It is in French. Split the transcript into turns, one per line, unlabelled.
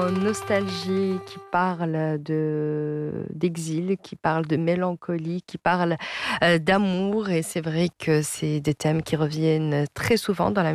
nostalgie, qui parle d'exil, qui parle de mélancolie, qui parle d'amour. Et c'est vrai que c'est des thèmes qui reviennent très souvent dans la